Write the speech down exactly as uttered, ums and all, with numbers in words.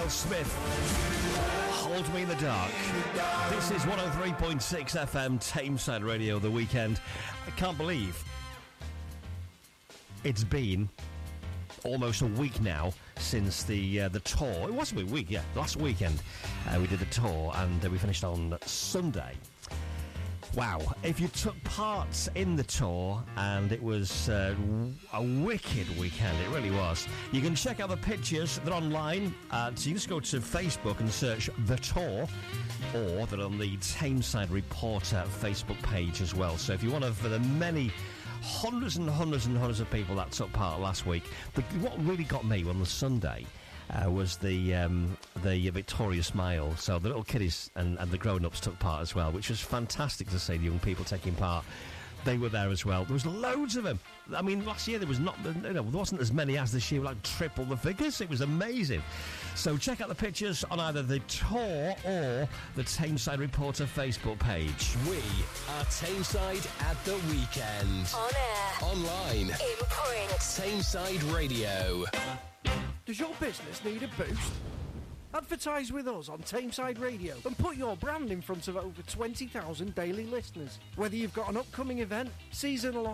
Will Smith. Hold Me in the Dark. This is one oh three point six F M, Tameside Radio, The Weekend. I can't believe it's been almost a week now since the uh, the tour. It wasn't a week, yeah, last weekend uh, we did the tour, and uh, we finished on Sunday. Wow, if you took part in the tour, and it was uh, a wicked weekend, it really was. You can check out the pictures, they're online, uh, so you just go to Facebook and search The Tour, or they're on the Tameside Reporter Facebook page as well. So if you want to, for the many hundreds and hundreds and hundreds of people that took part last week, the, what really got me on the Sunday Uh, was the um, the Victoria Smile. So the little kiddies and, and the grown-ups took part as well, which was fantastic to see the young people taking part. They were there as well. There was loads of them. I mean, last year there was not, you know, there wasn't as many as this year, like triple the figures. It was amazing. So check out the pictures on either the tour or the Tameside Reporter Facebook page. We are Tameside at the weekend. On air. Online. In print. Tameside Radio. Does your business need a boost? Advertise with us on Tameside Radio and put your brand in front of over twenty thousand daily listeners. Whether you've got an upcoming event, seasonal